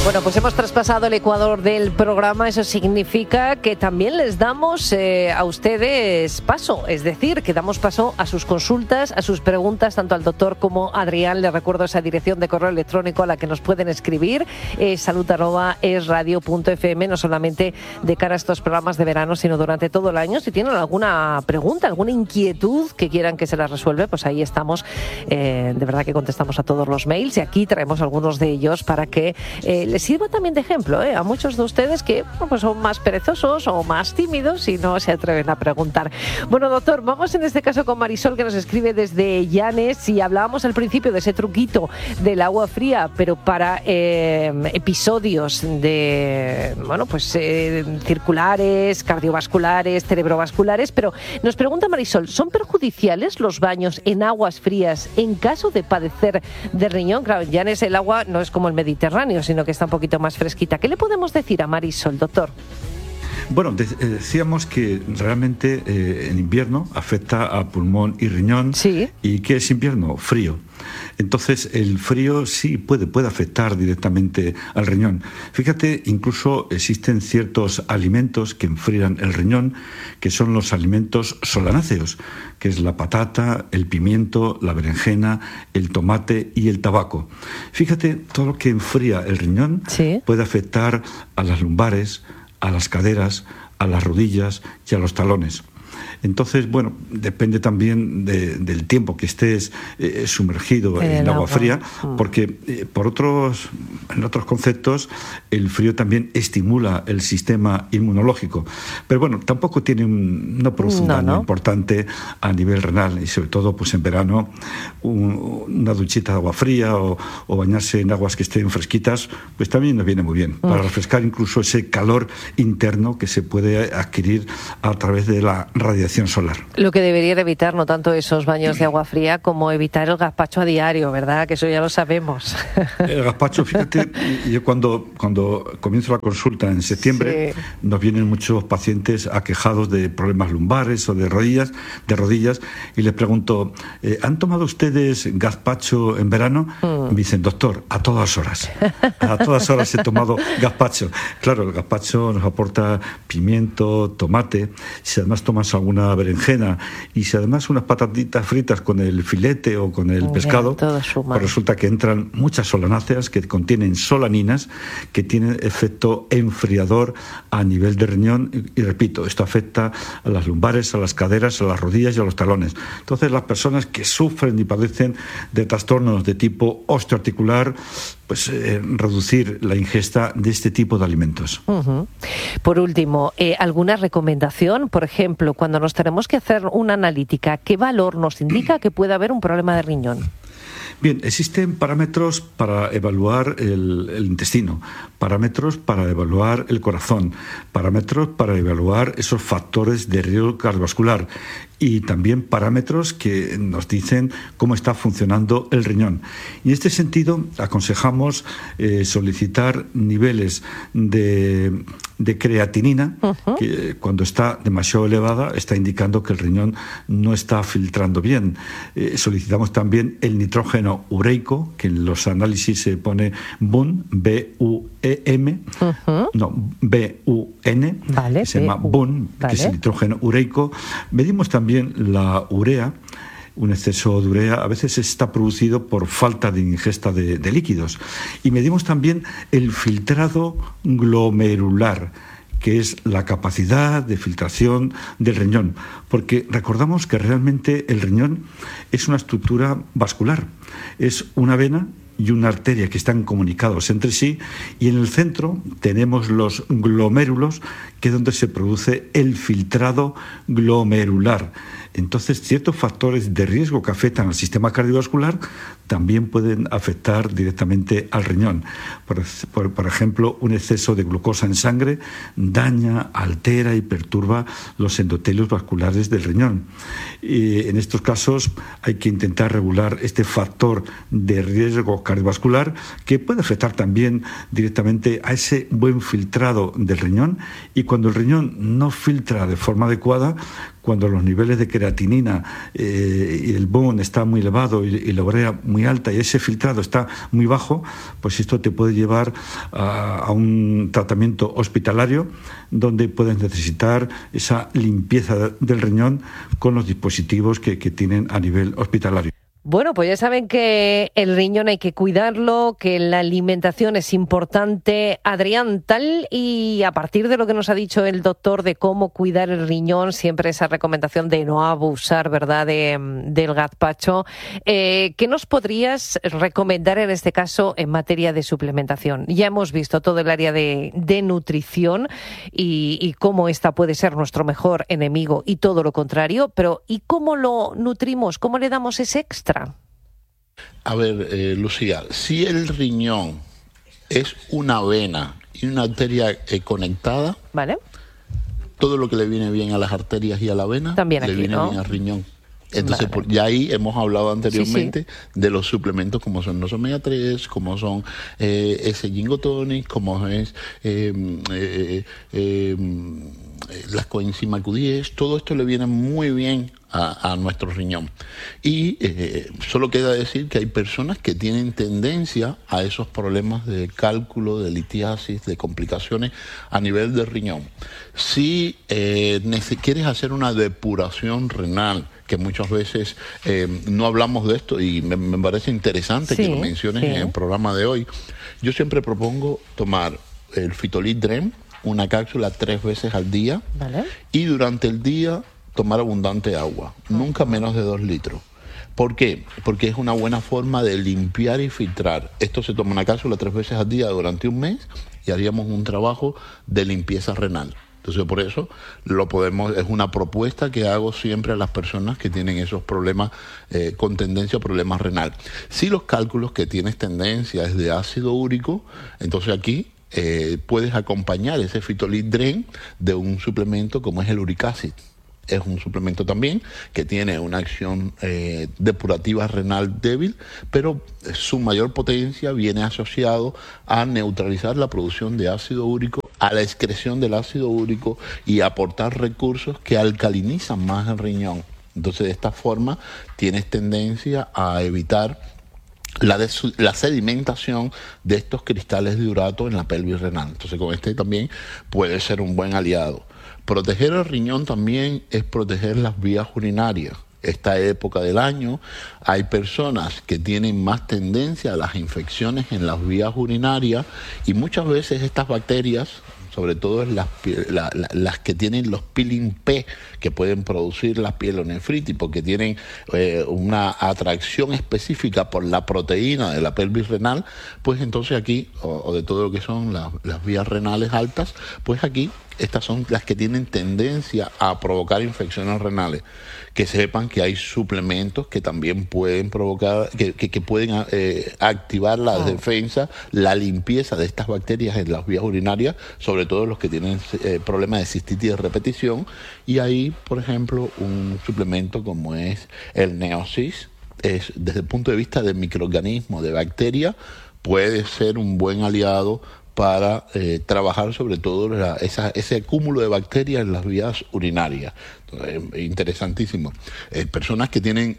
Bueno, pues hemos traspasado el ecuador del programa. Eso significa que también les damos a ustedes paso, es decir, que damos paso a sus consultas, a sus preguntas, tanto al doctor como a Adrián. Les recuerdo esa dirección de correo electrónico a la que nos pueden escribir, salud@esradio.fm, no solamente de cara a estos programas de verano, sino durante todo el año. Si tienen alguna pregunta, alguna inquietud que quieran que se las resuelva, pues ahí estamos. De verdad que contestamos a todos los mails y aquí traemos algunos de ellos para que les sirva también de ejemplo a muchos de ustedes que pues son más perezosos o más tímidos y no se atreven a preguntar. Bueno, doctor, vamos en este caso con Marisol, que nos escribe desde Llanes, y hablábamos al principio de ese truquito del agua fría, pero para episodios de circulares, cardiovasculares, cerebrovasculares. Pero nos pregunta Marisol, ¿son perjudiciales los baños en aguas frías en caso de padecer de riñón? Claro, en Llanes el agua no es como el Mediterráneo, sino que está un poquito más fresquita. ¿Qué le podemos decir a Marisol, doctor? Bueno, decíamos que realmente en invierno afecta a pulmón y riñón. Sí. ¿Y qué es invierno? Frío. Entonces el frío sí puede afectar directamente al riñón. Fíjate, incluso existen ciertos alimentos que enfrían el riñón, que son los alimentos solanáceos, que es la patata, el pimiento, la berenjena, el tomate y el tabaco. Fíjate, todo lo que enfría el riñón puede afectar a las lumbares, a las caderas, a las rodillas y a los talones. Entonces, bueno, depende también del tiempo que estés sumergido en agua fría, porque en otros conceptos el frío también estimula el sistema inmunológico. Pero bueno, tampoco no produce un daño importante a nivel renal, y sobre todo pues en verano una duchita de agua fría o bañarse en aguas que estén fresquitas, pues también nos viene muy bien para refrescar incluso ese calor interno que se puede adquirir a través de la radiación solar. Lo que debería evitar, no tanto esos baños de agua fría, como evitar el gazpacho a diario, ¿verdad? Que eso ya lo sabemos. El gazpacho, fíjate, yo cuando comienzo la consulta en septiembre, nos vienen muchos pacientes aquejados de problemas lumbares o de rodillas, y les pregunto, ¿han tomado ustedes gazpacho en verano? Me dicen, doctor, a todas horas. A todas horas he tomado gazpacho. Claro, el gazpacho nos aporta pimiento, tomate. Si además tomas alguna berenjena y si además unas patatitas fritas con el filete o con el pescado, pues resulta que entran muchas solanáceas que contienen solaninas, que tienen efecto enfriador a nivel de riñón, y repito, esto afecta a las lumbares, a las caderas, a las rodillas y a los talones. Entonces, las personas que sufren y padecen de trastornos de tipo osteoarticular, pues reducir la ingesta de este tipo de alimentos. Por último, ¿alguna recomendación? Por ejemplo, cuando nos tenemos que hacer una analítica, ¿qué valor nos indica que puede haber un problema de riñón? Bien, existen parámetros para evaluar el intestino, parámetros para evaluar el corazón, parámetros para evaluar esos factores de riesgo cardiovascular y también parámetros que nos dicen cómo está funcionando el riñón. Y en este sentido aconsejamos solicitar niveles de creatinina, que cuando está demasiado elevada está indicando que el riñón no está filtrando bien. Solicitamos también el nitrógeno ureico, que en los análisis se pone BUN, B-U-E-M, B-U-N, vale, se llama BUN, que es el nitrógeno ureico. Medimos también la urea. Un exceso de urea a veces está producido por falta de ingesta de líquidos. Y medimos también el filtrado glomerular, que es la capacidad de filtración del riñón, porque recordamos que realmente el riñón es una estructura vascular, es una vena y una arteria que están comunicados entre sí, y en el centro tenemos los glomérulos, que es donde se produce el filtrado glomerular. Entonces, ciertos factores de riesgo que afectan al sistema cardiovascular también pueden afectar directamente al riñón. Por ejemplo, un exceso de glucosa en sangre daña, altera y perturba los endotelios vasculares del riñón. Y en estos casos hay que intentar regular este factor de riesgo cardiovascular, que puede afectar también directamente a ese buen filtrado del riñón. Y cuando el riñón no filtra de forma adecuada, cuando los niveles de creatinina y el BON está muy elevado y la urea muy alta y ese filtrado está muy bajo, pues esto te puede llevar a un tratamiento hospitalario donde puedes necesitar esa limpieza del riñón con los dispositivos que tienen a nivel hospitalario. Bueno, pues ya saben que el riñón hay que cuidarlo, que la alimentación es importante. Adrián, tal y a partir de lo que nos ha dicho el doctor de cómo cuidar el riñón, siempre esa recomendación de no abusar, ¿verdad?, del gazpacho, ¿qué nos podrías recomendar en este caso en materia de suplementación? Ya hemos visto todo el área de nutrición y cómo esta puede ser nuestro mejor enemigo y todo lo contrario, pero ¿y cómo lo nutrimos? ¿Cómo le damos ese extra? A ver, Lucía, si el riñón es una vena y una arteria conectada, ¿vale?, todo lo que le viene bien a las arterias y a la vena también le aquí, viene ¿no?, bien al riñón. Entonces, vale, ya ahí hemos hablado anteriormente sí. de los suplementos como son los omega 3, como son ese Ginkgo Tonic, como es las coenzimas Q10, todo esto le viene muy bien a nuestro riñón. Y solo queda decir que hay personas que tienen tendencia a esos problemas de cálculo, de litiasis, de complicaciones a nivel del riñón. Si quieres hacer una depuración renal, que muchas veces no hablamos de esto y me parece interesante que lo menciones en el programa de hoy, yo siempre propongo tomar el Phytolith Dren, una cápsula 3 veces al día, ¿vale?, y durante el día tomar abundante agua, nunca menos de 2 litros. ¿Por qué? Porque es una buena forma de limpiar y filtrar. Esto se toma una cápsula 3 veces al día durante un mes y haríamos un trabajo de limpieza renal. Entonces, por eso es una propuesta que hago siempre a las personas que tienen esos problemas con tendencia a problemas renal. Si los cálculos que tienes tendencia es de ácido úrico, entonces aquí puedes acompañar ese Phytolith Dren de un suplemento como es el Uric Acid. Es un suplemento también que tiene una acción depurativa renal débil, pero su mayor potencia viene asociado a neutralizar la producción de ácido úrico, a la excreción del ácido úrico y aportar recursos que alcalinizan más el riñón. Entonces, de esta forma tienes tendencia a evitar la sedimentación de estos cristales de urato en la pelvis renal. Entonces, con este también puede ser un buen aliado. Proteger el riñón también es proteger las vías urinarias. Esta época del año hay personas que tienen más tendencia a las infecciones en las vías urinarias y muchas veces estas bacterias, sobre todo las que tienen los peeling P, que pueden producir la pielonefritis, porque tienen una atracción específica por la proteína de la pelvis renal, pues entonces aquí, o de todo lo que son las vías renales altas, pues aquí estas son las que tienen tendencia a provocar infecciones renales. Que sepan que hay suplementos que también pueden provocar, que pueden activar la defensa, la limpieza de estas bacterias en las vías urinarias, sobre todo los que tienen problemas de cistitis de repetición. Y ahí, por ejemplo, un suplemento como es el Neosis, desde el punto de vista de microorganismo, de bacteria, puede ser un buen aliado para trabajar sobre todo ese cúmulo de bacterias en las vías urinarias. Interesantísimo. Personas que tienen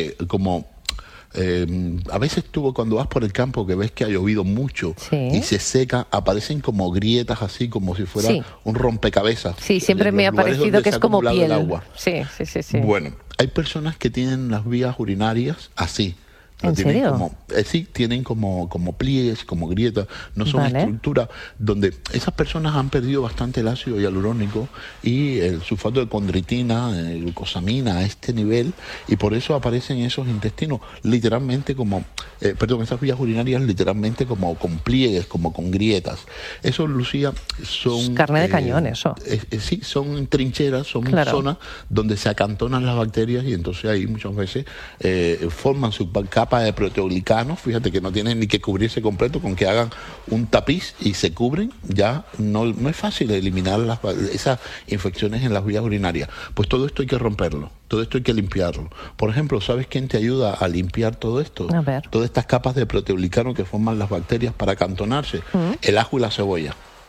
a veces cuando vas por el campo que ves que ha llovido mucho y se seca, aparecen como grietas así, como si fuera un rompecabezas. Sí, siempre me ha parecido que es como piel. Sí. Bueno, hay personas que tienen las vías urinarias así. ¿En serio? Sí, tienen como pliegues, como grietas, no son estructuras donde esas personas han perdido bastante el ácido hialurónico y el sulfato de condritina, glucosamina a este nivel, y por eso aparecen esos intestinos literalmente esas vías urinarias literalmente como con pliegues, como con grietas. Eso, Lucía, son... carne de cañón, eso. Sí, son trincheras, son zonas donde se acantonan las bacterias y entonces ahí muchas veces forman su capa de proteoglicanos. Fíjate que no tienen ni que cubrirse completo, con que hagan un tapiz y se cubren, ya no es fácil eliminar esas infecciones en las vías urinarias. Pues todo esto hay que romperlo, todo esto hay que limpiarlo. Por ejemplo, ¿sabes quién te ayuda a limpiar todo esto? A ver. Todas estas capas de proteoglicano que forman las bacterias para acantonarse. El ajo y la cebolla.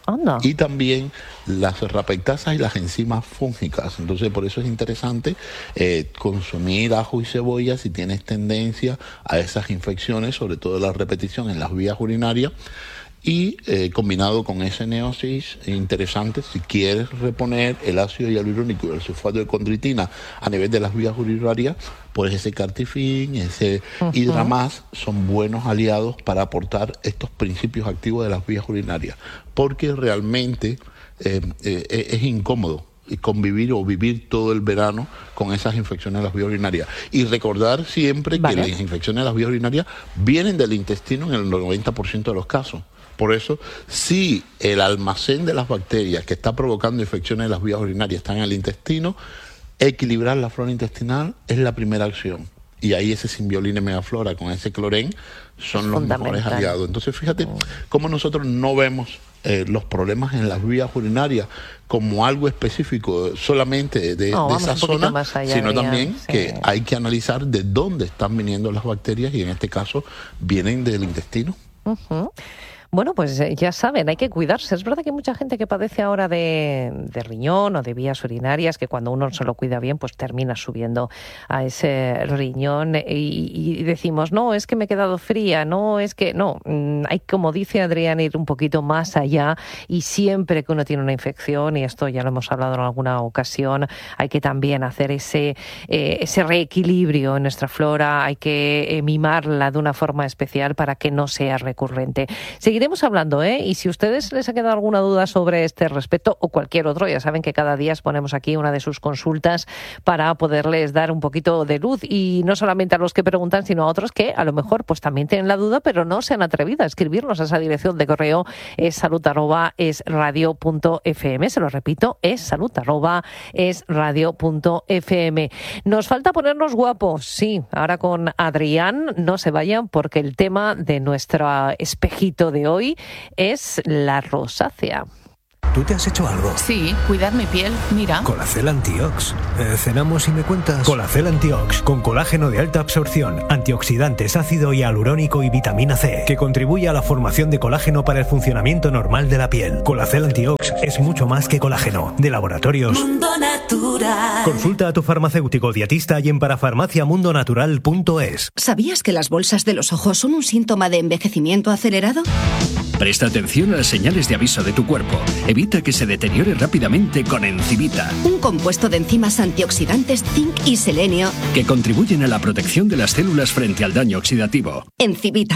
Anda. Y también las serrapectasas y las enzimas fúngicas. Entonces, por eso es interesante consumir ajo y cebolla si tienes tendencia a esas infecciones, sobre todo la repetición en las vías urinarias. Y combinado con ese neosis, interesante, si quieres reponer el ácido hialurónico y el sulfato de condritina a nivel de las vías urinarias, pues ese cartifin, ese Hidramás son buenos aliados para aportar estos principios activos de las vías urinarias, porque realmente es incómodo convivir o vivir todo el verano con esas infecciones de las vías urinarias. Y recordar siempre que las infecciones de las vías urinarias vienen del intestino en el 90% de los casos. Por eso, si el almacén de las bacterias que está provocando infecciones de las vías urinarias está en el intestino, equilibrar la flora intestinal es la primera acción. Y ahí ese Symbiolina Megaflora con ese clorén son los mejores aliados. Entonces, fíjate cómo nosotros no vemos los problemas en las vías urinarias como algo específico solamente de esa zona, allá, sino también que hay que analizar de dónde están viniendo las bacterias, y en este caso vienen del intestino. Bueno, pues ya saben, hay que cuidarse. Es verdad que hay mucha gente que padece ahora de riñón o de vías urinarias, que cuando uno se lo cuida bien, pues termina subiendo a ese riñón y decimos, no, es que me he quedado fría, no, es que no. Hay, como dice Adrián, ir un poquito más allá, y siempre que uno tiene una infección, y esto ya lo hemos hablado en alguna ocasión, hay que también hacer ese reequilibrio en nuestra flora, hay que mimarla de una forma especial para que no sea recurrente. Seguiremos hablando, y si a ustedes les ha quedado alguna duda sobre este respecto o cualquier otro, ya saben que cada día ponemos aquí una de sus consultas para poderles dar un poquito de luz, y no solamente a los que preguntan, sino a otros que a lo mejor pues también tienen la duda, pero no se han atrevido a escribirnos a esa dirección de correo, es salud@esradio.fm. Se lo repito, es salud@esradio.fm. Nos falta ponernos guapos, sí, ahora con Adrián. No se vayan, porque el tema de nuestro espejito de hoy es la rosácea. ¿Tú te has hecho algo? Sí, cuidar mi piel, mira. Colacel Antiox. Cenamos y me cuentas. Colacel Antiox, con colágeno de alta absorción, antioxidantes, ácido hialurónico y vitamina C, que contribuye a la formación de colágeno para el funcionamiento normal de la piel. Colacel Antiox es mucho más que colágeno. De Laboratorios Mundo Natural. Consulta a tu farmacéutico dietista y en parafarmaciamundonatural.es. ¿Sabías que las bolsas de los ojos son un síntoma de envejecimiento acelerado? Presta atención a las señales de aviso de tu cuerpo. Evita que se deteriore rápidamente con Encivita, un compuesto de enzimas antioxidantes, zinc y selenio que contribuyen a la protección de las células frente al daño oxidativo. Encivita.